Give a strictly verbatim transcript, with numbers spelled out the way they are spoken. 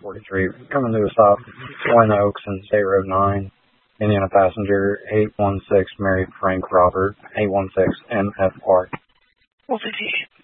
forty-three. Coming to a stop, Twin Oaks and State Road nine. Indiana passenger eight one six Mary Frank Robert, eight one six M F R. Wolf Aviation.